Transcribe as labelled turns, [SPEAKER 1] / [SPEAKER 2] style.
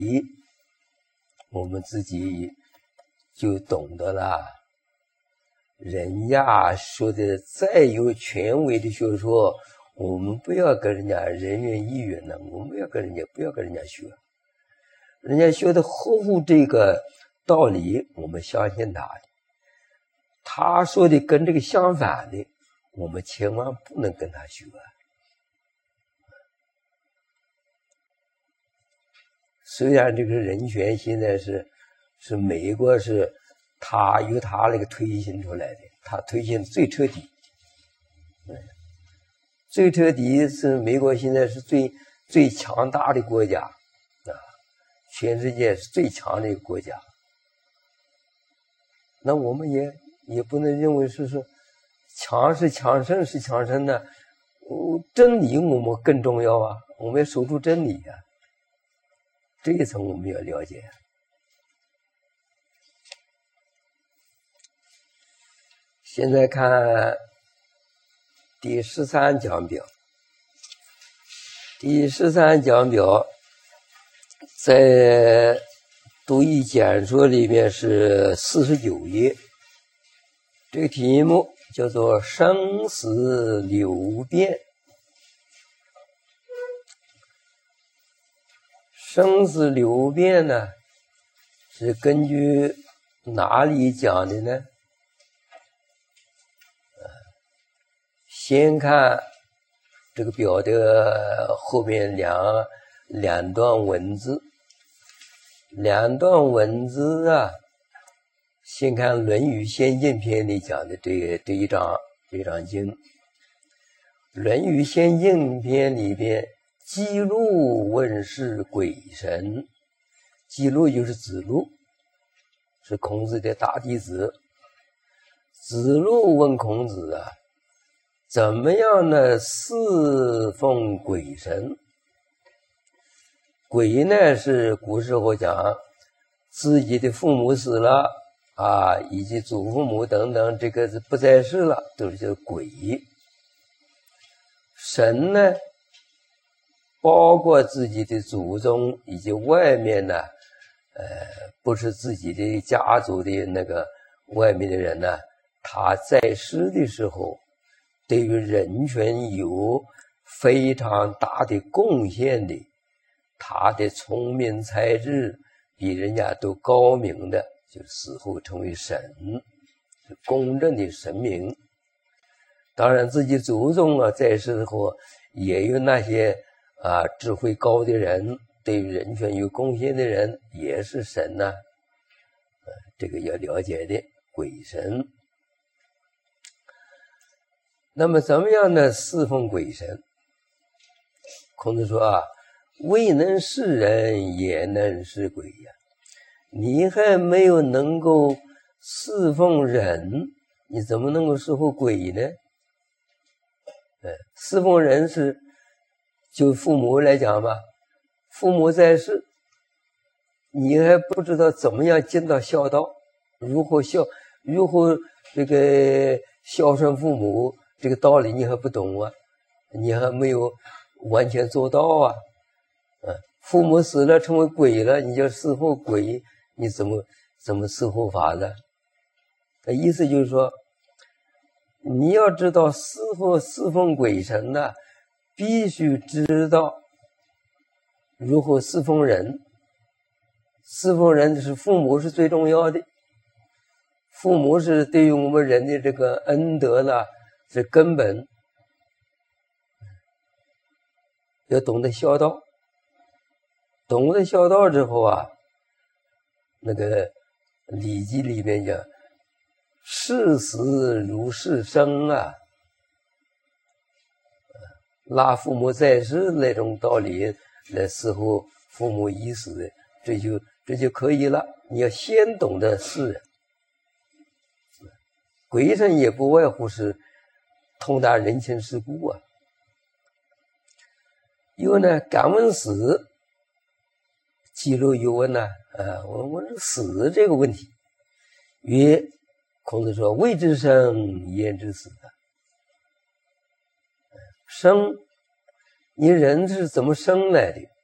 [SPEAKER 1] 我们自己就懂得了。人家说的再有权威的学说，我们不要跟人家人云亦云的，我们不要跟人家学。人家学的合乎这个道理，我们相信他的。他说的跟这个相反的，我们千万不能跟他学。虽然这个人权现在是美国是他由他那个推行出来的，他推行最彻底，最彻底是美国现在是最强大的国家啊，全世界是最强的一个国家。那我们也不能认为是说强是强盛是强盛的，真理我们更重要啊，我们要守住真理啊，这一层我们要了解。现在看第13讲表，第13讲表在读义简说里面是49页，这个题目叫做生死流变。生死流变呢，是根据哪里讲的呢？先看这个表的后面两段文字，两段文字啊，先看《论语先进篇》里讲的这一章经，《论语先进篇》里边，记录问世鬼神，记录就是子路，是孔子的大弟子。子路问孔子啊，怎么样呢侍奉鬼神？鬼呢是古时候讲自己的父母死了啊，以及祖父母等等，这个是不在世了，都是叫鬼。神呢，包括自己的祖宗以及外面呢，不是自己的家族的那个外面的人呢，他在世的时候，对于人权有非常大的贡献的，他的聪明才智比人家都高明的，就死后成为神，是公正的神明。当然自己祖宗啊在世的时候也有那些智慧高的人，对于人权有贡献的人也是神呢，这个要了解的鬼神。那么怎么样呢侍奉鬼神？孔子说啊，未能事人也能事鬼呀，你还没有能够侍奉人，你怎么能够侍奉鬼呢？侍奉人是就父母来讲吧，父母在世，你还不知道怎么样尽到孝道，如何这个孝顺父母，这个道理你还不懂啊，你还没有完全做到啊。父母死了成为鬼了，你就侍奉鬼，你怎么侍奉法呢？意思就是说，你要知道侍奉鬼神呢，必须知道如何侍奉人。侍奉人是父母是最重要的，父母是对于我们人的这个恩德呢是根本，要懂得孝道。懂得孝道之后啊，那个《礼记》里面讲视死如视生啊，拿父母在世那种道理来伺候父母已死，这就可以了。你要先懂得世人，鬼神也不外乎是通达人情世故啊。有呢，敢问死，记录有问呢，我问死这个问题，曰孔子说：“未知生，焉知死？”生，你人是怎么生来的？